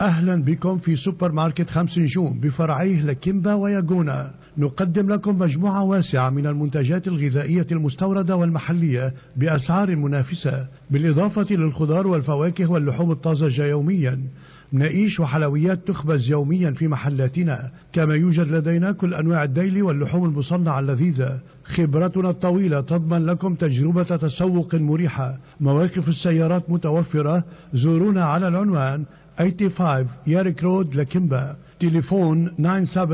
أهلا بكم في سوبر ماركت 5 نجوم بفرعيه لكيمبا وياجونا. نقدم لكم مجموعة واسعة من المنتجات الغذائية المستوردة والمحلية بأسعار منافسة، بالإضافة للخضار والفواكه واللحوم الطازجة يوميا. مناقيش وحلويات تخبز يوميا في محلاتنا، كما يوجد لدينا كل أنواع الديلي واللحوم المصنعة اللذيذة. خبرتنا الطويلة تضمن لكم تجربة تسوق مريحة. مواقف السيارات متوفرة. زورونا على العنوان 85 ياريك رود لكيمبا، تليفون 97591895،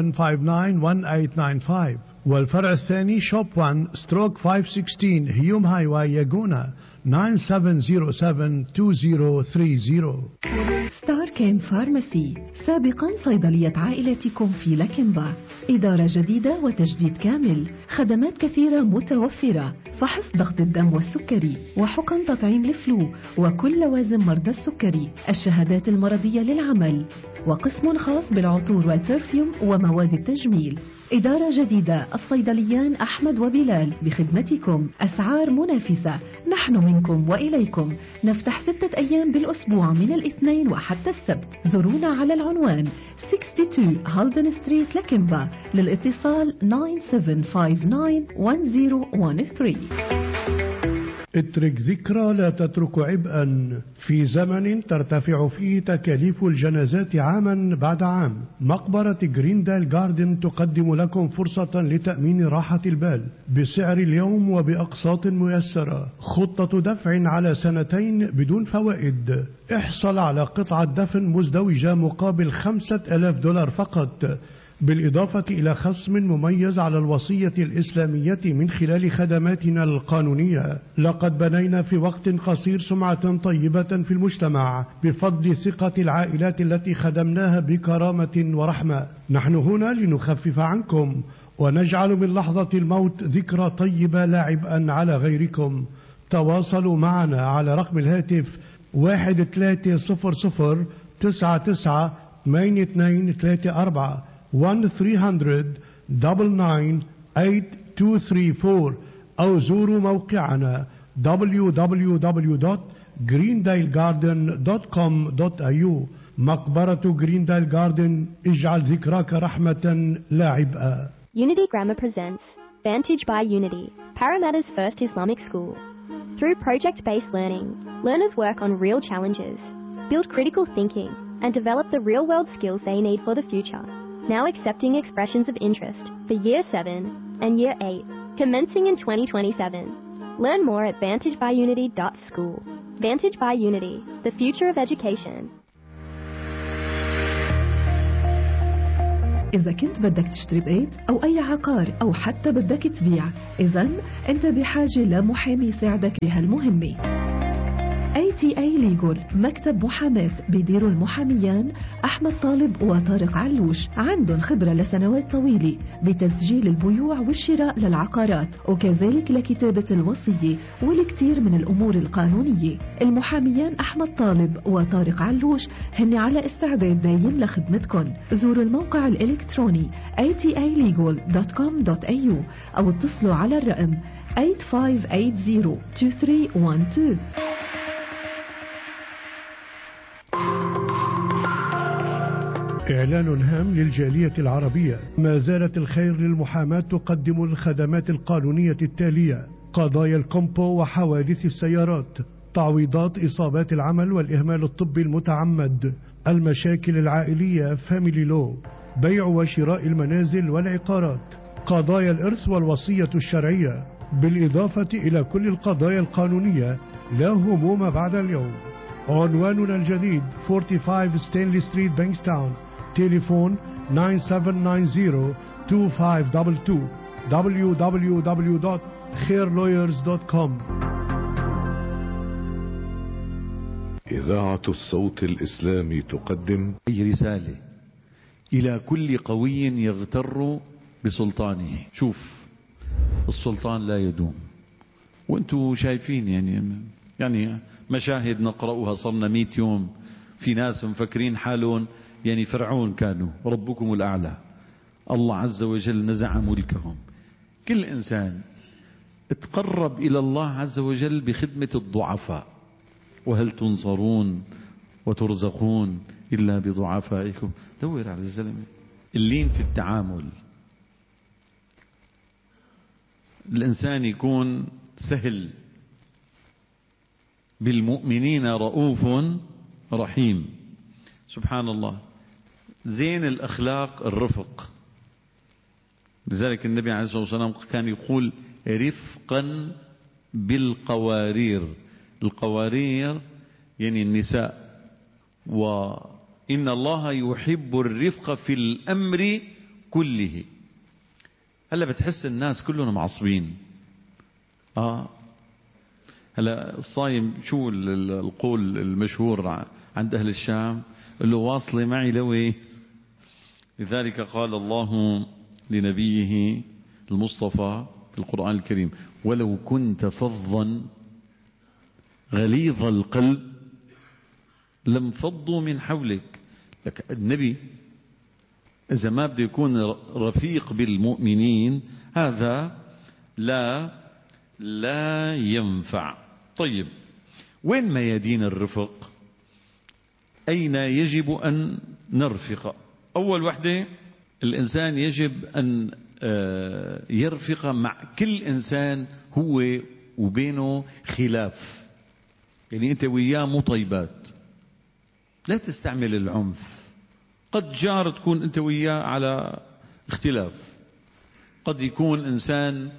والفرع الثاني شوب 1 ستروك 516 هيوم هاي واي ياجونا 97072030. ستار كيم فارماسي، سابقا صيدلية عائلتكم في لكيمبا، إدارة جديدة وتجديد كامل، خدمات كثيرة متوفرة، فحص ضغط الدم والسكري، وحقن تطعيم للفلو وكل لوازم مرضى السكري، الشهادات المرضية للعمل، وقسم خاص بالعطور والبرفيوم ومواد التجميل. إدارة جديدة، الصيدليان أحمد وبلال بخدمتكم، أسعار منافسة، نحن منكم وإليكم. نفتح 6 أيام بالأسبوع من الاثنين وحتى السبت. زورونا على العنوان 62 هالدن ستريت لكيمبا، للاتصال 97591013. اترك ذكرى لا تترك عبئا. في زمن ترتفع فيه تكاليف الجنازات عاما بعد عام، مقبرة جريندال جاردن تقدم لكم فرصة لتأمين راحة البال بسعر اليوم وبأقساط ميسرة. خطة دفع على 2 سنين بدون فوائد. احصل على قطعة دفن مزدوجة مقابل $5000 فقط، بالإضافة إلى خصم مميز على الوصية الإسلامية من خلال خدماتنا القانونية. لقد بنينا في وقت قصير سمعة طيبة في المجتمع بفضل ثقة العائلات التي خدمناها بكرامة ورحمة. نحن هنا لنخفف عنكم ونجعل من لحظة الموت ذكرى طيبة لا عبئا على غيركم. تواصلوا معنا على رقم الهاتف 1300998234 1-300-99-8234 أو زوروا موقعنا www.greendalegarden.com.au. مقبرة جريندايل جاردن، اجعل ذكراك رحمة لا عبئا. Unity Grammar presents Vantage by Unity, Parramatta's first Islamic school. Through project-based learning, learners work on real challenges, build critical thinking, and develop the real-world skills they need for the future. Now accepting expressions of interest for Year 7 and Year 8, commencing in 2027. Learn more at vantagebyunity.school. Vantage by Unity, the future of education. إذا كنت بدك تشتري بيت أو أي عقار أو حتى بدك تبيع، إذن أنت بحاجة لمحامي يساعدك بهالمهمة. ATA Legal، مكتب محاماة بيديروا المحاميان أحمد طالب وطارق علوش. عندهم خبرة لسنوات طويلة بتسجيل البيوع والشراء للعقارات، وكذلك لكتابة الوصية والكثير من الأمور القانونية. المحاميان أحمد طالب وطارق علوش هن على استعداد دايم لخدمتكم. زوروا الموقع الإلكتروني atalegal.com.au أو اتصلوا على الرقم 85802312. إعلان هام للجالية العربية. ما زالت الخير للمحاماة تقدم الخدمات القانونية التالية: قضايا الكومبو وحوادث السيارات، تعويضات إصابات العمل والإهمال الطبي المتعمد، المشاكل العائلية فاميلي لو، بيع وشراء المنازل والعقارات، قضايا الإرث والوصية الشرعية، بالإضافة إلى كل القضايا القانونية. لا هموم بعد اليوم. عنواننا الجديد 45 ستانلي ستريت بانكستاون، تليفون 97902522، www.khairlawyers.com. إذاعة الصوت الإسلامي تقدم أي رسالة إلى كل قوي يغتر بسلطانه. شوف، السلطان لا يدوم، وانتوا شايفين يعني مشاهد نقرأها صرنا 100 يوم. في ناس مفكرين حالهم يعني فرعون كانوا، ربكم الأعلى. الله عز وجل نزع ملكهم. كل إنسان تقرب إلى الله عز وجل بخدمة الضعفاء. وهل تنصرون وترزقون إلا بضعفائكم. دور على الزلمة. اللين في التعامل، الإنسان يكون سهل. بالمؤمنين رؤوف رحيم. سبحان الله. زين الأخلاق الرفق. لذلك النبي عليه الصلاة والسلام كان يقول رفقا بالقوارير. القوارير يعني النساء. وإن الله يحب الرفق في الأمر كله. هلا بتحس الناس كلهم معصبين. هلا الصايم شو القول المشهور عند أهل الشام؟ قال له واصلي معي لوي. لذلك قال الله لنبيه المصطفى في القرآن الكريم ولو كنت فظا غليظ القلب لم فضوا من حولك. النبي إذا ما بده يكون رفيق بالمؤمنين هذا لا ينفع. طيب وين ميادين الرفق؟ أين يجب أن نرفق؟ أول وحدة الإنسان يجب أن يرفق مع كل إنسان هو وبينه خلاف. يعني أنت وياه مو طيبات، لا تستعمل العنف. قد جار تكون أنت وياه على اختلاف. قد يكون إنسان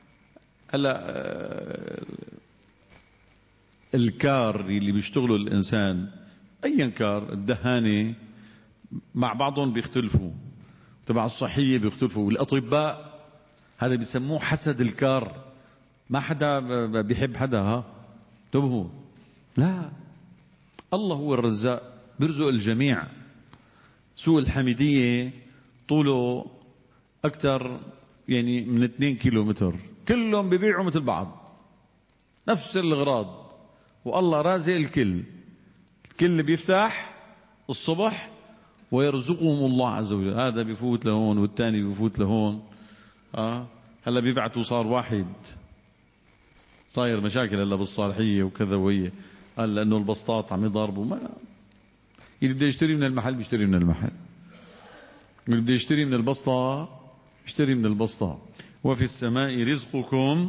الكار اللي بيشتغلوا الإنسان أيا كار، الدهانة مع بعضهم بيختلفوا، تبع الصحية بيختلفوا، والأطباء هذا بيسموه حسد الكار. ما حدا بيحب حدا. انتبهوا. لا، الله هو الرزاق بيرزق الجميع. سوق الحميدية طوله أكثر يعني من 2 كيلومتر، كلهم بيبيعوا مثل بعض نفس الأغراض، والله رازق الكل. الكل بيفتح الصبح ويرزقهم الله عز وجل. هذا بيفوت لهون والثاني بيفوت لهون. هلا بيبعتوا صار واحد صاير مشاكل هلا بالصالحية وكذا، وهي قال لأنه البسطات عم يضربوا. ما اللي بده يشتري من المحل بيشتري من المحل، اللي بده يشتري من البسطة يشتري من البسطة. وفي السماء رزقكم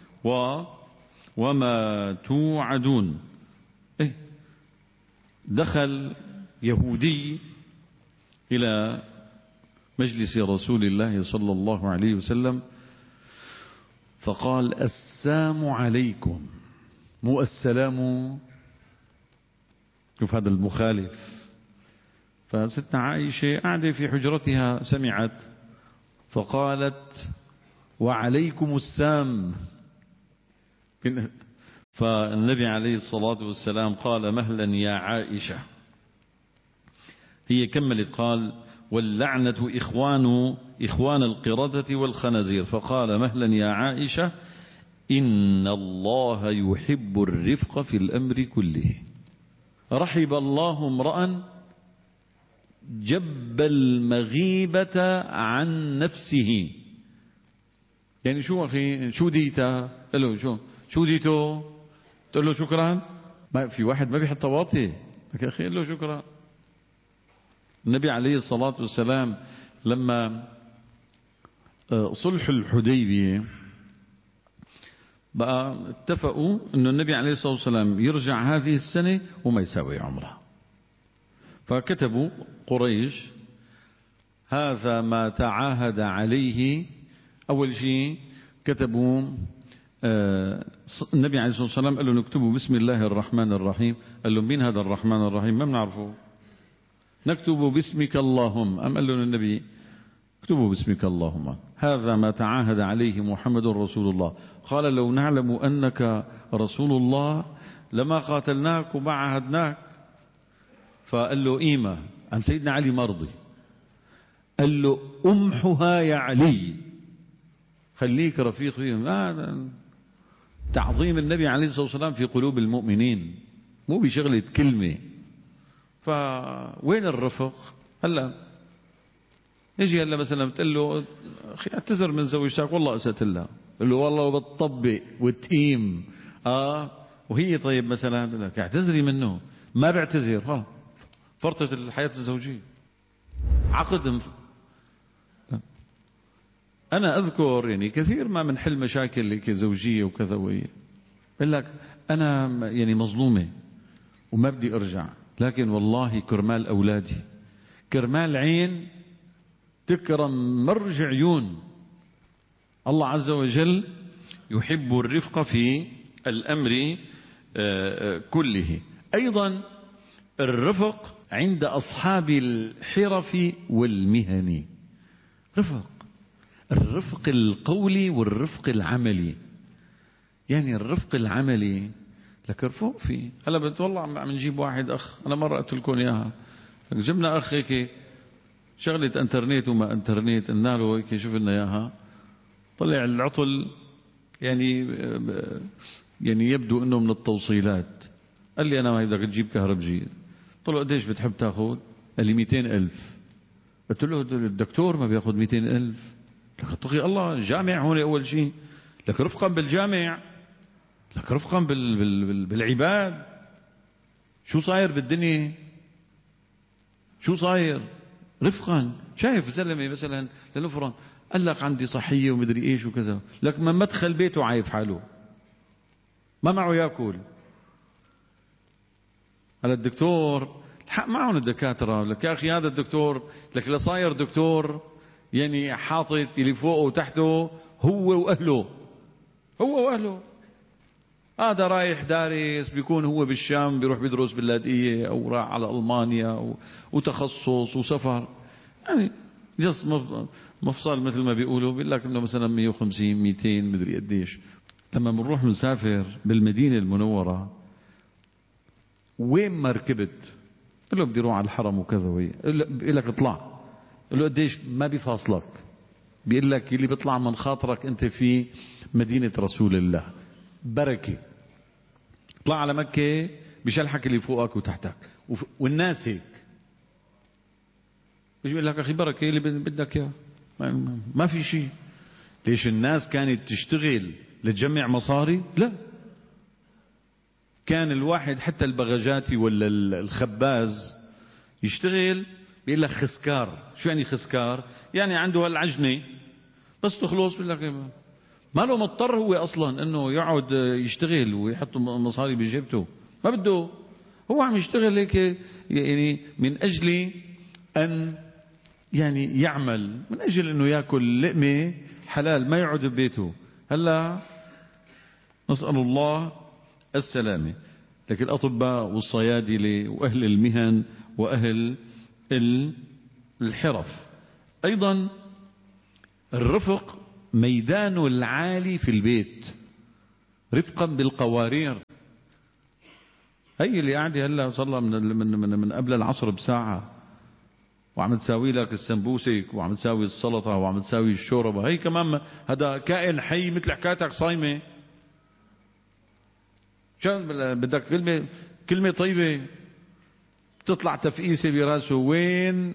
وما توعدون. دخل يهودي إلى مجلس رسول الله صلى الله عليه وسلم فقال السلام عليكم، مو السلام. شوف هذا المخالف. فستنا عائشة قاعدة في حجرتها سمعت فقالت وعليكم السام. فالنبي عليه الصلاة والسلام قال مهلا يا عائشة. هي كملت قال واللعنة إخوان القردة والخنازير. فقال مهلا يا عائشة إن الله يحب الرفق في الأمر كله. رحب الله امرأ جب المغيبة عن نفسه. يعني شو أخي شو ديتا؟ قال له شو ديته؟ تقول له شكرا. ما في واحد ما بيحط واطي يا أخي قال له شكرا. النبي عليه الصلاة والسلام لما صلح الحديبية بقى اتفقوا انه النبي عليه الصلاة والسلام يرجع هذه السنة وما يساوي عمره. فكتبوا قريش هذا ما تعاهد عليه. اول شيء كتبوا النبي عليه الصلاة والسلام قال له نكتبوا بسم الله الرحمن الرحيم. قال له مين هذا الرحمن الرحيم؟ ما بنعرفه. نكتبوا باسمك اللهم. قال له النبي اكتبوا باسمك اللهم. هذا ما تعاهد عليه محمد رسول الله. قال لو نعلم أنك رسول الله لما قاتلناك وما عاهدناك. فقال له إيمة عن سيدنا علي مرضي. قال له أمحها يا علي، خليك رفيق فيهم. هذا تعظيم النبي عليه الصلاة والسلام في قلوب المؤمنين، مو بشغلة كلمة. فوين الرفق؟ هلا يجي هلا مثلا بتقول له اخي اعتذر من زوجتك والله اسأت لها، قل له والله بتطبق وتقيم وهي طيب مثلا لك اعتذري منه. ما بعتذر، فرطت الحياة الزوجية، عقد. أنا أذكر يعني كثير ما بنحل مشاكل زوجية وكذا، يقول لك أنا يعني مظلومة وما بدي أرجع، لكن والله كرمال أولادي، كرمال عين تكرم مرج عيون. الله عز وجل يحب الرفق في الأمر كله. أيضا الرفق عند أصحاب الحرف والمهن، الرفق القولي والرفق العملي. يعني الرفق العملي لك ارفق فيه. هلا والله عم نجيب واحد أخ، أنا مرة قلت لكم إياها، جبنا أخ هيك شغلة انترنت وما انترنت، قلنا له هيك شوف لنا إياها، طلع العطل يعني يبدو انه من التوصيلات. قال لي انا ما بدك تجيب كهربجي. قلت له قديش بتحب تاخذ؟ قال لي 200,000. قلت له الدكتور ما بياخذ 200,000. لك اتقي الله، جامع هون اول شيء، لك رفقا بالجامع، لك رفقا بالعباد. شو صاير بالدنيا؟ شو صاير؟ رفقا. شايف زلمه مثلا لنفرض قال لك عندي صحيه ومدري ايش وكذا، لك من مدخل بيته عايف حاله، ما معه ياكل. على الدكتور الحق معهم الدكاتره، لك يا اخي هذا الدكتور لك لا صاير دكتور يعني حاطط اللي فوقه وتحته هو واهله، هو واهله. هذا رايح دارس، بيكون هو بالشام بيروح بيدرس باللاذقيه او راح على المانيا وتخصص وسفر، يعني جس مفصل مثل ما بيقولوا. بيقول لك انه مثلا 150 200 مدري قديش. لما بنروح نسافر بالمدينه المنوره وين ما ركبت قل له بدي اروح على الحرم وكذا، بيقول لك اطلع، قل له قديش؟ ما بيفاصلك، بيقول لك اللي بيطلع من خاطرك انت في مدينه رسول الله بركه. اطلع على مكه بشلحك اللي فوقك وتحتك والناس هيك، مش بيقول لك اخي بركه اللي بدك اياه، ما في شيء. ليش الناس كانت تشتغل لتجمع مصاري؟ لا، كان الواحد حتى البغاجاتي ولا الخباز يشتغل بيقول لك خسكار. شو يعني خسكار؟ يعني عنده هالعجنه بس تخلص بيقول لك ما له مضطر هو اصلا انه يقعد يشتغل ويحط مصاري بجيبته، ما بده، هو عم يشتغل هيك يعني من اجل ان يعني يعمل، من اجل انه ياكل لقمه حلال ما يقعد ببيته. هلا نسال الله السلامه. لكن الاطباء والصيادله واهل المهن واهل الحرف. ايضا الرفق ميدان العالي في البيت، رفقا بالقوارير. هي اللي قاعده هلا صار من قبل العصر بساعه وعم تساوي لك السمبوسك وعم تساوي السلطه وعم تساوي الشوربه، هي كمان هذا كائن حي مثل حكايتك صايمه. شو بدك كلمه طيبه تطلع تفقيسه براسه. وين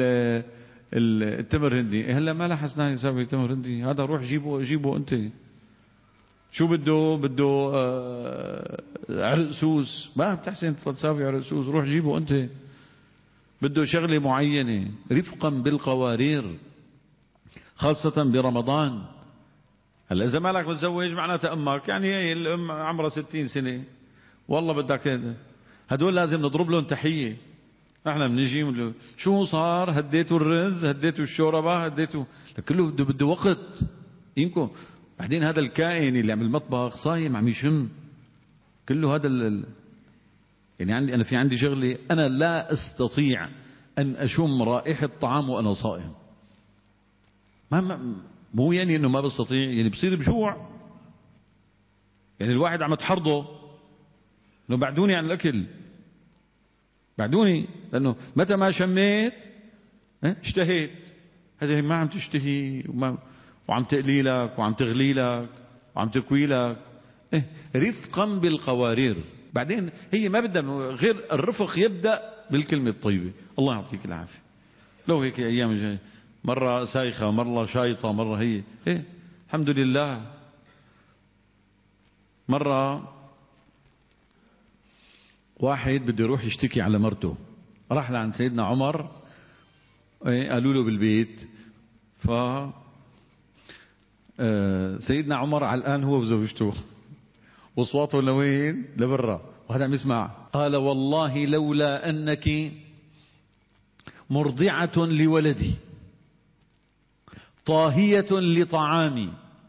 التمر هندي؟ هلا ما لحسنا يساوي تمر هندي، هذا روح جيبه انت. شو بده عرق سوس، ما بتحسن تساوي عرق سوس، روح جيبه انت. بده شغله معينه، رفقا بالقوارير خاصه برمضان. هلا اذا مالك متزوج معناتها امك يعني هي الام عمرها 60 سنه، والله بدك هدول لازم نضرب لهم تحيه. احنا بنجي شو صار؟ هديتوا الرز، هديتوا الشوربه، هديتوا، كله بده وقت يمكن. بعدين هذا الكائن اللي عم المطبخ صايم عم يشم كله هذا يعني انا في عندي شغله، انا لا استطيع ان اشم رائحه طعام وانا صائم. مو يعني انه ما بستطيع، يعني بصير بجوع، يعني الواحد عم تحرضه انه بعدوني عن الاكل، بعدوني، لانه متى ما شميت اشتهيت. هذه ما عم تشتهي وعم تقلي لك وعم تغلي لك وعم تكوي لك. رفقا بالقوارير. بعدين هي ما بدها غير الرفق، يبدأ بالكلمة الطيبة. الله يعطيك العافية. لو هيك ايام جاي مرة سايخة مرة شايطة مرة هي الحمد لله. مرة واحد بده يروح يشتكي على مرته، راح لعند سيدنا عمر، قالوا له بالبيت، ف سيدنا عمر علقان هو وزوجته واصواته لوين؟ لبرا، وهذا عم يسمع. قال والله لولا انك مرضعة لولدي طاهية لطعامي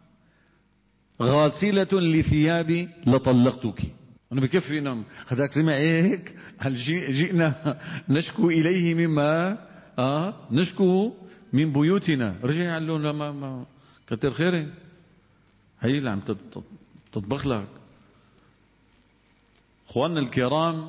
غاسلة لثيابي لطلقتك. أنا بكفي نم هذاك سمع هيك، هل جئنا نشكو إليه مما نشكو من بيوتنا. رجع قال له ما كتر خيري، هي اللي عم تطبخ لك. اخواننا الكرام،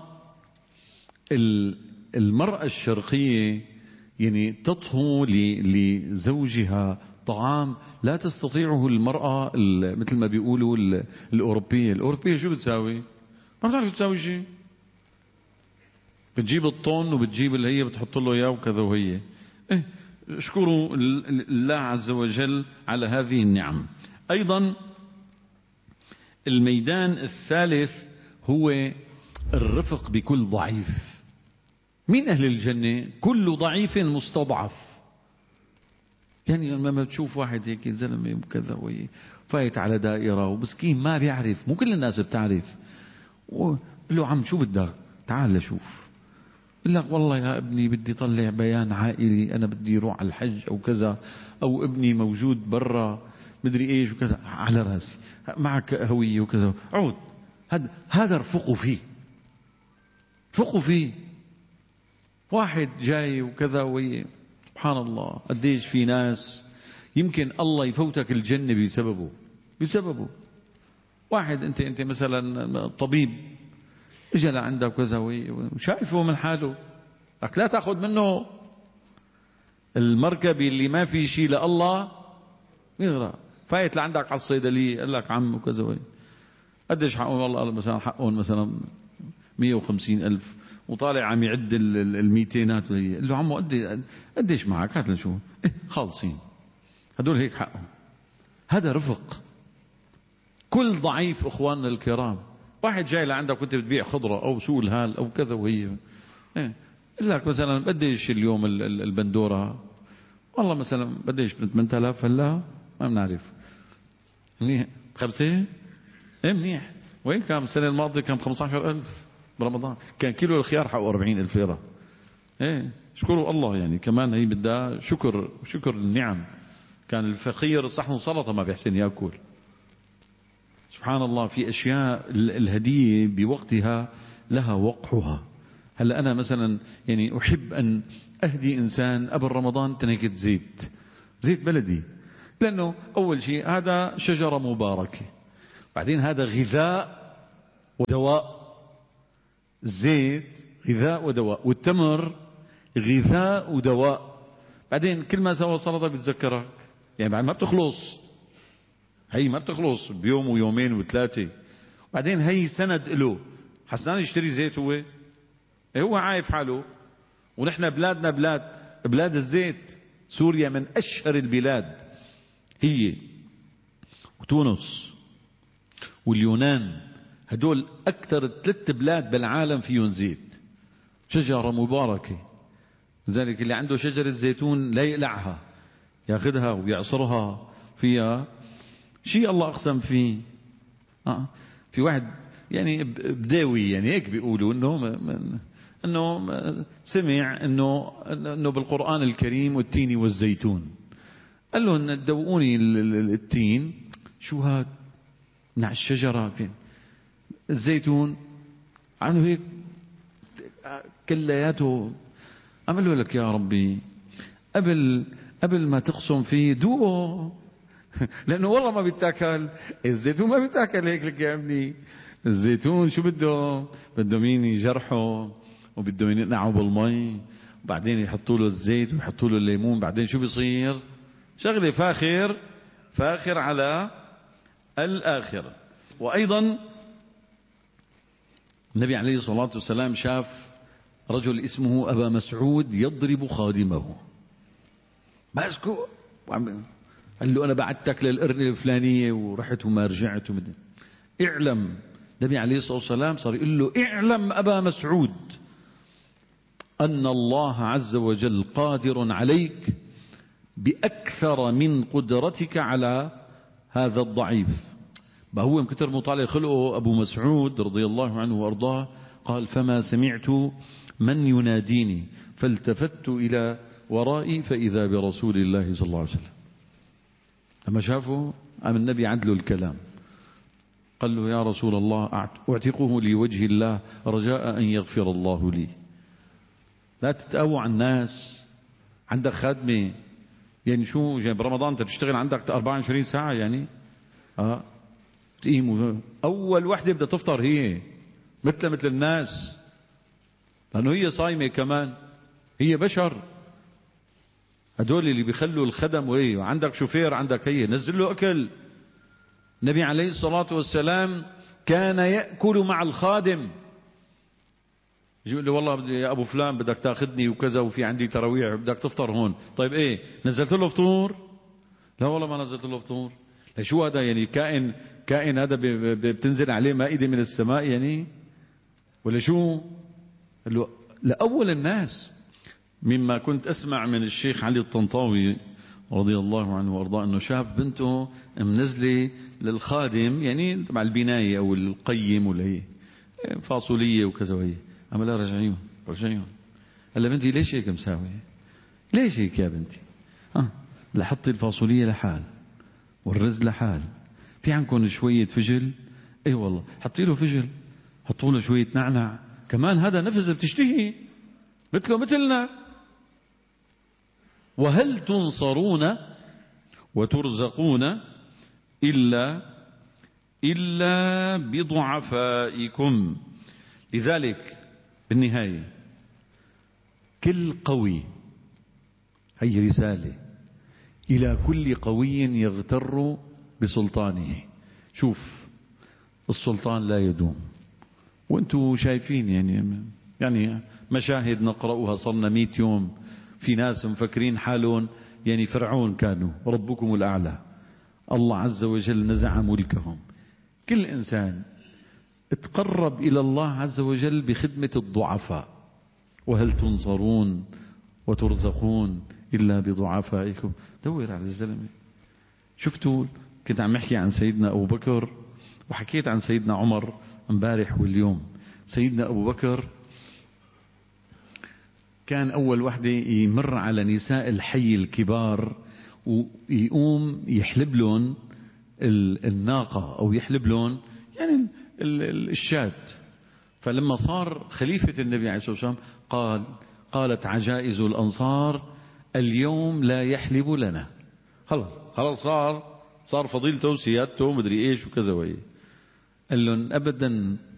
المرأة الشرقية يعني تطهو لزوجها طعام لا تستطيعه المرأة مثل ما بيقولوا الأوروبية شو بتساوي؟ ما بتعرف تساوي شيء. بتجيب الطن وبتجيب اللي هي بتحط له اياه وكذا، وهي اشكروا الله عز وجل على هذه النعم. ايضا الميدان الثالث هو الرفق بكل ضعيف. من أهل الجنة كل ضعيف مستضعف. يعني لما تشوف واحد هيك زلمة وكذا فايت على دائرة ومسكين ما بيعرف، مو كل الناس بتعرف، وقل له عم شو بدك تعال لشوف، يقول لك والله يا ابني بدي طلع بيان عائلي، أنا بدي أروح على الحج أو كذا، أو ابني موجود برا مدري إيش وكذا، على راسي معك هوية وكذا، عود. هذا رفقوا فيه، رفقوا فيه. واحد جاي وكذا سبحان الله قديش في ناس يمكن الله يفوتك الجنة بسببه. واحد انت مثلا طبيب اجى لعندك كذا وشايفه من حاله، لك لا تاخذ منه المركب اللي ما في شيء لله يغرق. فايت لعندك على الصيدلية قال لك عم وكذا قديش حقهم؟ والله مثلا حقهم مثلا 150,000، وطالع عم يعد الميتينات، قال له عمو قديش معك؟ هات لنشوف. خالصين هدول هيك حقهم. هذا رفق. كل ضعيف اخواننا الكرام. واحد جاي لعندك وانت بتبيع خضرة او سوق الهال او كذا وهي قال لك مثلا قديش اليوم البندورة؟ والله مثلا قديش 8000 هلا ما بنعرف. منيح 5 منيح. وين كان السنة الماضية؟ كان 15,000 برمضان. كان كيلو الخيار حقه 40,000 ليرة. اشكروا الله، يعني كمان هي بدها شكر النعم. كان الفقير صحن سلطة ما بيحسن يأكل. سبحان الله، في أشياء الهدية بوقتها لها وقعها. هلا أنا مثلا يعني أحب أن أهدي إنسان قبل رمضان تنكة زيت بلدي، لأنه أول شيء هذا شجرة مباركة، بعدين هذا غذاء ودواء. الزيت غذاء ودواء، والتمر غذاء ودواء. بعدين كل ما سوى سلطة بتذكرك، يعني بعد ما بتخلص، هي ما بتخلص بيوم ويومين وثلاثة. بعدين هي سند له. حسنان يشتري زيت، هو عايف حاله. ونحن بلادنا بلاد الزيت. سوريا من أشهر البلاد، هي وتونس واليونان، هدول أكثر 3 بلاد بالعالم فيهم زيت. شجرة مباركة، لذلك اللي عنده شجرة زيتون لا يقلعها، ياخذها ويعصرها فيها. شيء الله أقسم فيه. في واحد يعني بداوي، يعني هيك بيقولوا انه سمع انه بالقرآن الكريم والتين والزيتون. قال له ان دوقوني التين، شو هاد؟ من الشجرة. فين الزيتون؟ عنه هيك كلياته. عملوا لك يا ربي قبل ما تقسم فيه دوقه، لانه والله ما بيتاكل. الزيتون ما بيتاكل هيك لك يا ابني. الزيتون شو بده مين يجرحه، وبده ينقعه بالمي، وبعدين يحطوا له الزيت ويحطوا له الليمون. بعدين شو بيصير؟ شغله فاخر على الآخر. وأيضا النبي عليه الصلاة والسلام شاف رجل اسمه أبا مسعود يضرب خادمه، ماسكه قال له أنا بعتك للقرنة الفلانية ورحت وما رجعت. اعلم النبي عليه الصلاة والسلام صار يقول له اعلم أبا مسعود أن الله عز وجل قادر عليك بأكثر من قدرتك على هذا الضعيف. هو من كتر مطالع خلقه أبو مسعود رضي الله عنه وأرضاه قال فما سمعت من يناديني فالتفت إلى ورائي فإذا برسول الله صلى الله عليه وسلم. لما شافه قام النبي عدله الكلام قال له يا رسول الله أعتقه لوجه الله رجاء أن يغفر الله لي. لا تتقوى على الناس. عندك خادمة يعني شو يعني برمضان انت تشتغل عندك 24 ساعة يعني تقيم أول وحدة بدها تفطر هي مثل الناس لأنه هي صايمة كمان هي بشر. هدول اللي بيخلوا الخدم وهي عندك شوفير عندك هي نزل له أكل. النبي عليه الصلاة والسلام كان يأكل مع الخادم. يقول له والله يا أبو فلان بدك تاخذني وكذا وفي عندي تراويح بدك تفطر هون. طيب إيه نزلت له فطور؟ لا والله ما نزلت له فطور. شو هذا يعني كائن هذا بتنزل عليه مائدة من السماء يعني ولا شو؟ لأول الناس مما كنت أسمع من الشيخ علي الطنطاوي رضي الله عنه وأرضاه أنه شاف بنته منزلة للخادم يعني تبع البناية أو القيم ولا هي فاصولية وكذا وهي عملها رجعيهم. قال بنتي ليش هيك مساوي؟ ليش هيك يا بنتي؟ لحطي الفاصولية لحال والرز لحال. في عندكم شوية فجل؟ اي والله حطي له فجل حطوا له شوية نعنع كمان هذا نفس بتشتهي مثله مثلنا. وهل تنصرون وترزقون إلا بضعفائكم. لذلك بالنهاية كل قوي هي رسالة إلى كل قوي يغتر بسلطانه. شوف السلطان لا يدوم وانتم شايفين يعني مشاهد نقرأها صرنا 100 يوم. في ناس مفكرين حالهم يعني فرعون كانوا ربكم الأعلى. الله عز وجل نزع ملكهم. كل إنسان اتقرب إلى الله عز وجل بخدمة الضعفاء. وهل تنصرون وترزقون إلا بضعفائكم. دور على الزلمة. شفتوا كنت عم احكي عن سيدنا أبو بكر وحكيت عن سيدنا عمر امبارح واليوم. سيدنا أبو بكر كان أول وحدة يمر على نساء الحي الكبار ويقوم يحلب لهم الناقة أو يحلب لهم يعني الشاة. فلما صار خليفة النبي عليه الصلاة والسلام قالت عجائز الأنصار اليوم لا يحلب لنا. خلاص صار فضيلته وسيادته مدري ايش وكذا وهي. قال لهم ابدا